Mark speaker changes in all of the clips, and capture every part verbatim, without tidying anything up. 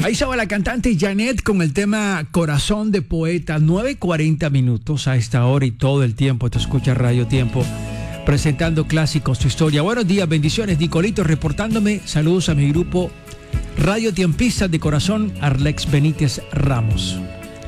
Speaker 1: Ahí estaba la cantante Janet con el tema Corazón de Poeta. Nueve cuarenta minutos a esta hora y todo el tiempo. Te escucha Radio Tiempo presentando clásicos, tu historia. Buenos días, bendiciones. Nicolito reportándome. Saludos a mi grupo Radio Tiempistas de corazón, Arlex Benítez Ramos.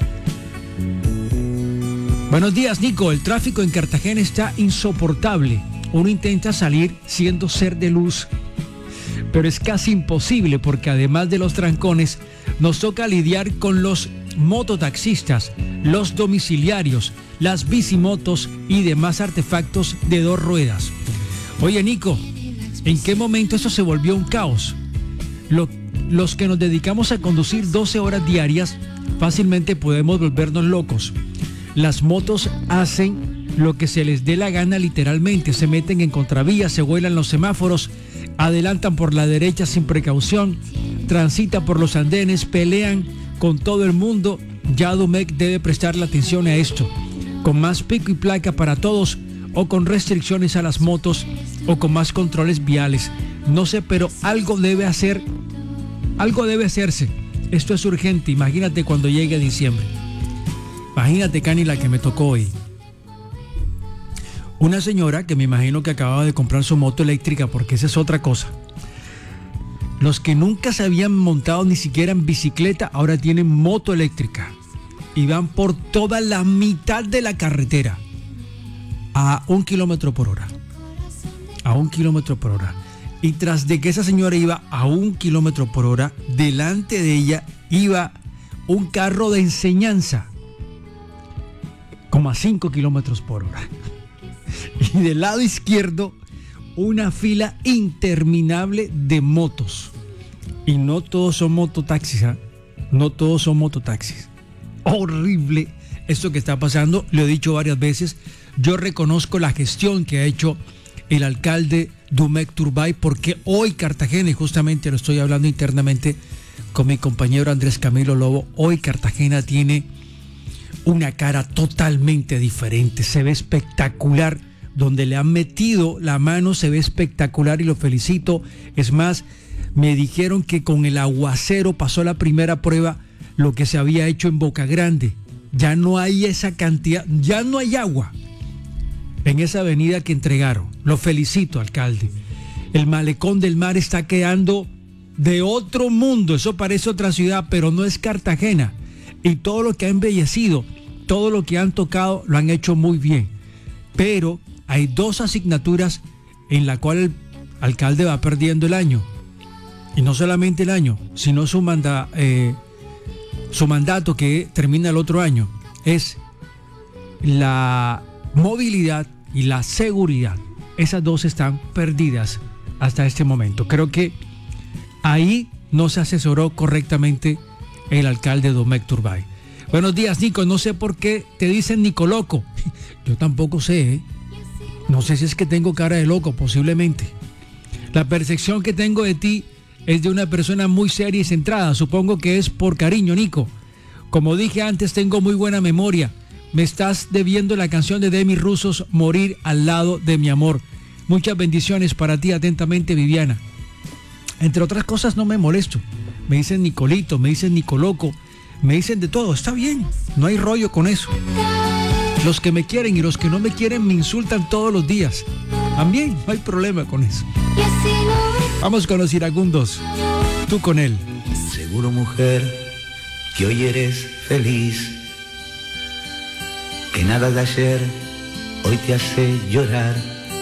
Speaker 1: Buenos días, Nico. El tráfico en Cartagena está insoportable. Uno intenta salir siendo ser de luz, pero es casi imposible porque además de los trancones, nos toca lidiar con los mototaxistas, los domiciliarios, las bicimotos y demás artefactos de dos ruedas. Oye, Nico, ¿en qué momento esto se volvió un caos? Lo, los que nos dedicamos a conducir doce horas diarias, fácilmente podemos volvernos locos. Las motos hacen lo que se les dé la gana literalmente, se meten en contravías, se vuelan los semáforos, adelantan por la derecha sin precaución, transitan por los andenes, pelean con todo el mundo. Ya Domecq debe prestarle atención a esto, con más pico y placa para todos, o con restricciones a las motos, o con más controles viales. No sé, pero algo debe hacer, algo debe hacerse. Esto es urgente. Imagínate cuando llegue diciembre. Imagínate, Cani, la que me tocó hoy. Una señora que me imagino que acababa de comprar su moto eléctrica, porque esa es otra cosa. Los que nunca se habían montado ni siquiera en bicicleta, ahora tienen moto eléctrica. Y van por toda la mitad de la carretera. A un kilómetro por hora. A un kilómetro por hora. Y tras de que esa señora iba a un kilómetro por hora, delante de ella iba un carro de enseñanza. Como a cinco kilómetros por hora. Y del lado izquierdo, una fila interminable de motos. Y no todos son mototaxis, ¿eh? No todos son mototaxis. Horrible esto que está pasando, lo he dicho varias veces. Yo reconozco la gestión que ha hecho el alcalde Domecq Turbay, porque hoy Cartagena, y justamente lo estoy hablando internamente con mi compañero Andrés Camilo Lobo, hoy Cartagena tiene una cara totalmente diferente, se ve espectacular, donde le han metido la mano se ve espectacular y lo felicito. Es más, me dijeron que con el aguacero pasó la primera prueba, lo que se había hecho en Boca Grande. Ya no hay esa cantidad, ya no hay agua en esa avenida que entregaron. Lo felicito, alcalde. El malecón del mar está quedando de otro mundo, eso parece otra ciudad, pero no es Cartagena. Y todo lo que ha embellecido, todo lo que han tocado, lo han hecho muy bien. Pero hay dos asignaturas en la cual el alcalde va perdiendo el año. Y no solamente el año, sino su, manda, eh, su mandato que termina el otro año. Es la movilidad y la seguridad. Esas dos están perdidas hasta este momento. Creo que ahí no se asesoró correctamente el alcalde Domecq Turbay. Buenos días, Nico. No sé por qué te dicen Nico Loco. Yo tampoco sé, ¿eh? No sé si es que tengo cara de loco, posiblemente. La percepción que tengo de ti es de una persona muy seria y centrada. Supongo que es por cariño, Nico. Como dije antes, tengo muy buena memoria. Me estás debiendo la canción de Demi Rusos, Morir al lado de mi amor. Muchas bendiciones para ti, atentamente, Viviana. Entre otras cosas, no me molesto. Me dicen Nicolito, me dicen Nicoloco, me dicen de todo. Está bien, no hay rollo con eso. Los que me quieren y los que no me quieren me insultan todos los días. También no hay problema con eso. Vamos con los iracundos. Tú con él.
Speaker 2: Seguro, mujer, que hoy eres feliz, que nada de ayer hoy te hace llorar.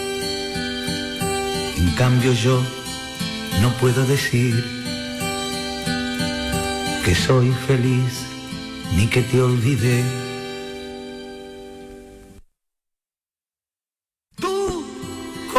Speaker 2: En cambio yo no puedo decir que soy feliz ni que te olvidé.